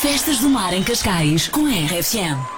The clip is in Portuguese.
Festas do Mar em Cascais com a RFM.